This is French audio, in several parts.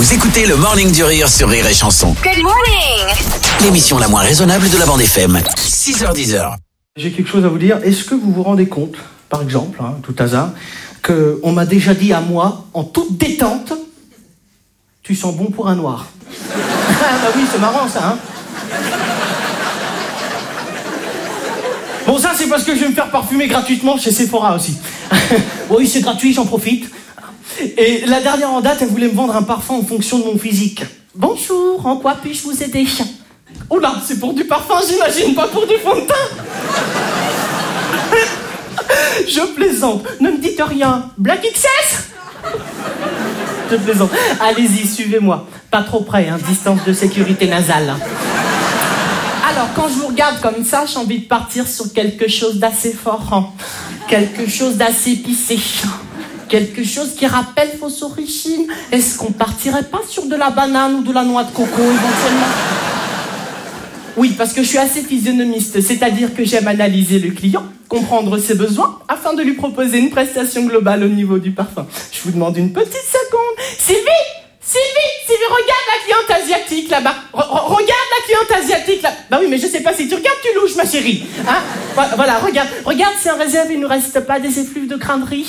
Vous écoutez le Morning du Rire sur Rire et Chanson. Good morning. L'émission la moins raisonnable de la bande FM. 6h10. J'ai quelque chose à vous dire. Est-ce que vous vous rendez compte, par exemple, tout hasard, qu'on m'a déjà dit à moi, en toute détente, tu sens bon pour un noir. Bah oui, c'est marrant ça, Bon, ça c'est parce que je vais me faire parfumer gratuitement chez Sephora aussi. Oui, c'est gratuit, j'en profite. Et la dernière en date, elle voulait me vendre un parfum en fonction de mon physique. Bonjour, en quoi puis-je vous aider? Oula, c'est pour du parfum, j'imagine, pas pour du fond de teint. Je plaisante, ne me dites rien. Black XS. Je plaisante. Allez-y, suivez-moi. Pas trop près, distance de sécurité nasale. Alors, quand je vous regarde comme ça, j'ai envie de partir sur quelque chose d'assez fort. Quelque chose d'assez épicé. Quelque chose qui rappelle vos origines. Est-ce qu'on partirait pas sur de la banane ou de la noix de coco, éventuellement? Oui, parce que je suis assez physionomiste, c'est-à-dire que j'aime analyser le client, comprendre ses besoins, afin de lui proposer une prestation globale au niveau du parfum. Je vous demande une petite seconde. Sylvie, regarde la cliente asiatique là-bas. Regarde la cliente asiatique là. Bah oui, mais je sais pas si tu regardes, tu louches, ma chérie. Voilà, regarde si en réserve il ne reste pas des effluves de crainderie.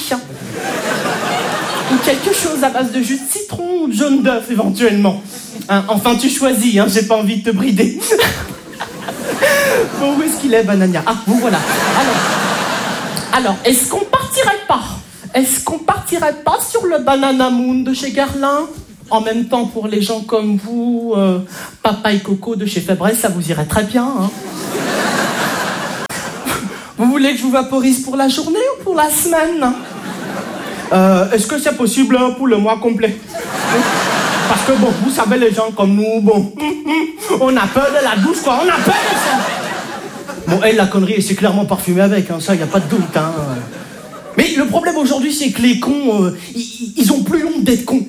Ou quelque chose à base de jus de citron ou de jaune d'œuf éventuellement. Enfin, tu choisis, j'ai pas envie de te brider. Bon, où est-ce qu'il est, Banania? Ah, vous voilà. Alors, est-ce qu'on partirait pas sur le Banana Moon de chez Guerlain? En même temps, pour les gens comme vous, Papaye Coco de chez Febreze, ça vous irait très bien, Vous voulez que je vous vaporise pour la journée ou pour la semaine? Est-ce que c'est possible pour le mois complet? Parce que bon, vous savez, les gens comme nous, on a peur de la douche, quoi, on a peur de ça. Bon, la connerie, c'est clairement parfumé avec, ça, y a pas de doute, Mais le problème aujourd'hui, c'est que les cons, ils ont plus honte d'être cons.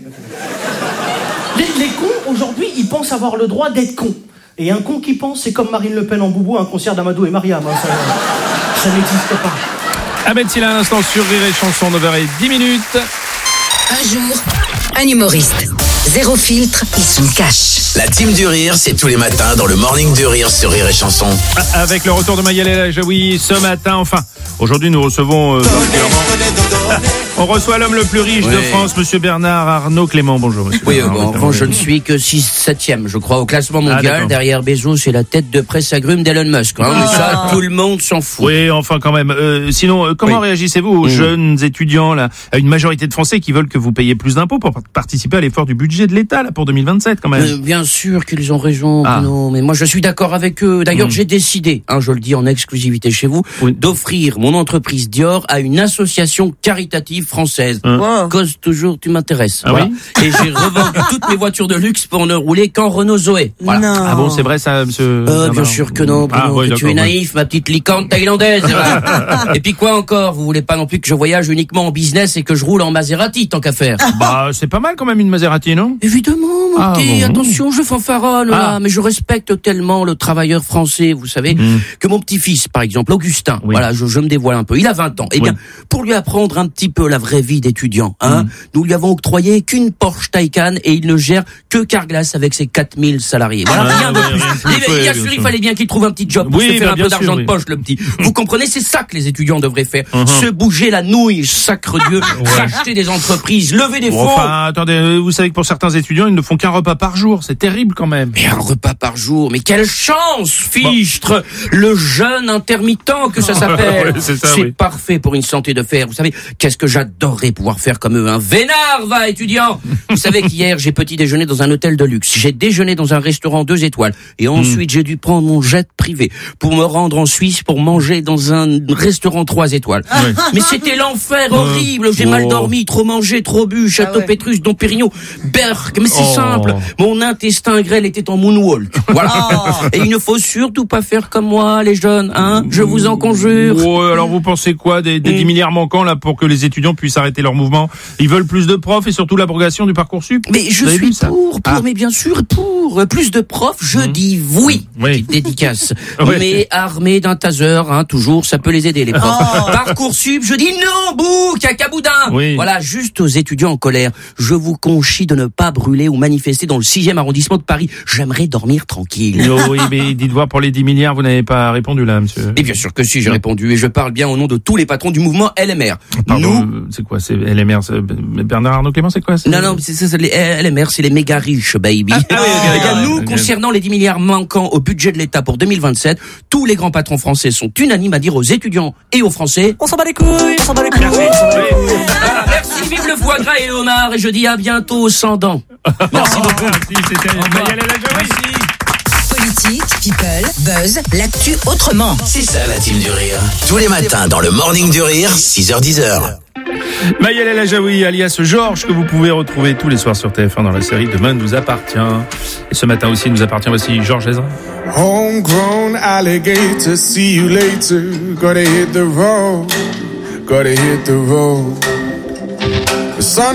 Les cons, aujourd'hui, ils pensent avoir le droit d'être cons. Et un con qui pense, c'est comme Marine Le Pen en boubou à un concert d'Amadou et Mariam, ça n'existe pas. Ahmed Silla à l'instant sur Rire et Chanson, 9h10. Un jour, un humoriste. Zéro filtre, il se cache. La team du Rire, c'est tous les matins dans le Morning du Rire sur Rire et Chanson. Avec le retour de Maïel El Ajaoui ce matin, aujourd'hui nous recevons on reçoit l'homme le plus riche de France, monsieur Bernard Arnault Clément. Bonjour monsieur. Oui, bon, je ne suis que 7e, je crois, au classement mondial. Derrière Bezos, c'est la tête de presse agrume d'Elon Musk. Mais ça, tout le monde s'en fout. Oui, enfin quand même. Sinon, comment réagissez-vous aux jeunes étudiants, là, à une majorité de Français qui veulent que vous payiez plus d'impôts pour participer à l'effort du budget de l'État là, pour 2027 quand même? Bien sûr qu'ils ont raison, Bruno, mais moi je suis d'accord avec eux. D'ailleurs, j'ai décidé, je le dis en exclusivité chez vous, d'offrir mon entreprise Dior à une association caritative française. Cause toujours, tu m'intéresses. Voilà. Et j'ai revendu toutes mes voitures de luxe pour ne rouler qu'en Renault Zoé. Voilà. Non. Ah bon, c'est vrai ça, monsieur? Bien sûr que non, Bruno, tu es naïf, ma petite licorne thaïlandaise. Et puis quoi encore? Vous voulez pas non plus que je voyage uniquement en business et que je roule en Maserati, tant qu'à faire? Bah, c'est pas mal quand même une Maserati, non? Évidemment, mon petit, attention, je fanfaronne là, mais je respecte tellement le travailleur français, vous savez, que mon petit-fils, par exemple, Augustin, voilà, je me dévoile un peu, il a 20 ans. Eh bien, pour lui apprendre un petit peu la vraie vie d'étudiant, nous lui avons octroyé qu'une Porsche Taycan et il ne gère que Carglass avec ses 4000 salariés. Voilà, rien de plus. Bien sûr, il fallait bien qu'il trouve un petit job pour se faire un peu d'argent de poche, le petit. Vous comprenez, c'est ça que les étudiants devraient faire. Se bouger la nouille, sacre Dieu, racheter des entreprises, lever des fonds. Enfin, attendez, vous savez que pour certains étudiants, ils ne font qu'un repas par jour. C'est terrible quand même. Mais un repas par jour, mais quelle chance, fichtre, le jeûne intermittent que ça s'appelle. C'est parfait pour une santé de fer. Vous savez, qu'est-ce que j'adorerais pouvoir faire comme eux, un vénard, va, étudiant. Vous savez qu'hier, j'ai petit déjeuné dans un hôtel de luxe. J'ai déjeuné dans un restaurant 2 étoiles. Et ensuite, j'ai dû prendre mon jet privé pour me rendre en Suisse pour manger dans un restaurant 3 étoiles. Mais c'était l'enfer horrible. J'ai mal dormi, trop mangé, trop bu, Château Pétrus, Dom Pérignon, Berck. Mais c'est simple. Mon intestin grêle était en moonwalk. Voilà. Et il ne faut surtout pas faire comme moi, les jeunes, Je vous en conjure. Alors vous pensez quoi des 10 milliards manquants là pour que les étudiants puissent arrêter leur mouvement. Ils veulent plus de profs et surtout l'abrogation du Parcoursup. Mais je suis mais bien sûr pour plus de profs, je dis oui. Petite dédicace. Mais armés d'un taser, toujours, ça peut les aider les profs. Parcoursup, je dis non, bouh, cacaboudin. Voilà, juste aux étudiants en colère, je vous conchie de ne pas brûler ou manifester dans le 6e arrondissement de Paris. J'aimerais dormir tranquille. Oui, mais dites voir pour les 10 milliards, vous n'avez pas répondu là, monsieur. Et bien sûr que si, j'ai répondu et je parle bien au nom de tous les patrons du mouvement LMR. Pardon, c'est quoi, c'est LMR, Bernard Arnault Clément, c'est quoi? Non, c'est les LMR, c'est les méga riches, baby. Nous, concernant les 10 milliards manquants au budget de l'État pour 2027, tous les grands patrons français sont unanimes à dire aux étudiants et aux Français, on s'en bat les couilles, on s'en bat les couilles. Merci, vive le foie gras et le homard, et je dis à bientôt sans dents. Merci beaucoup. C'était Mayel El-Hajaoui. Politique, people, buzz, l'actu autrement. C'est ça la team du rire. Tous les matins dans le Morning du Rire, 6h-10h. Mayel El-Hajaoui, alias Georges, que vous pouvez retrouver tous les soirs sur TF1 dans la série Demain nous appartient. Et ce matin aussi nous appartient aussi Georges Ezra. Homegrown alligator, see you later. Gotta hit the road, gotta hit the road. The sun